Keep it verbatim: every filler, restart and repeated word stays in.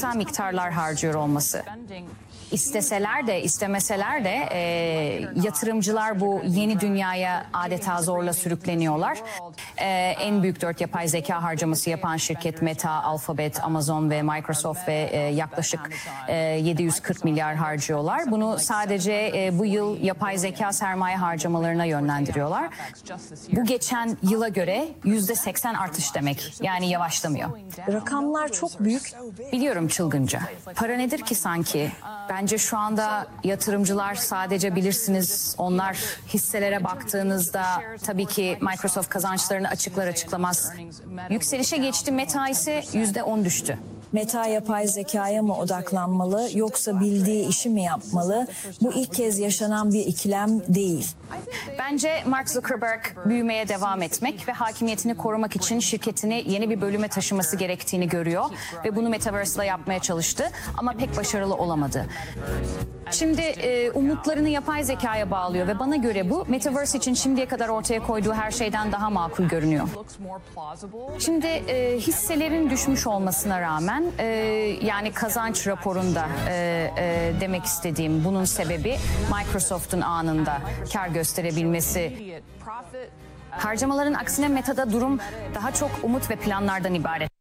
devasa miktarlar harcıyor olması. İsteseler de istemeseler de e, yatırımcılar bu yeni dünyaya adeta zorla sürükleniyorlar. E, en büyük dört yapay zeka harcaması yapan şirket Meta, Alphabet, Amazon ve Microsoft ve e, yaklaşık e, yedi yüz kırk milyar harcıyorlar. Bunu sadece e, bu yıl yapay zeka sermaye harcamalarına yönlendiriyorlar. Bu geçen yıla göre yüzde seksen artış demek. Yani yavaşlamıyor. Rakamlar çok büyük. Biliyorum çılgınca. Para nedir ki sanki? Bence şu anda yatırımcılar sadece bilirsiniz onlar hisselere baktığınızda tabii ki Microsoft kazançlarını açıklar açıklamaz. Yükselişe geçti, Meta ise yüzde on düştü. Meta yapay zekaya mı odaklanmalı yoksa bildiği işi mi yapmalı? Bu ilk kez yaşanan bir ikilem değil. Bence Mark Zuckerberg büyümeye devam etmek ve hakimiyetini korumak için şirketini yeni bir bölüme taşıması gerektiğini görüyor ve bunu Metaverse ile yapmaya çalıştı ama pek başarılı olamadı. Şimdi e, umutlarını yapay zekaya bağlıyor ve bana göre bu Metaverse için şimdiye kadar ortaya koyduğu her şeyden daha makul görünüyor. Şimdi e, hisselerin düşmüş olmasına rağmen e, yani kazanç raporunda e, e, demek istediğim bunun sebebi Microsoft'un anında kar gösterebilmesi. Harcamaların aksine Meta'da durum daha çok umut ve planlardan ibaret.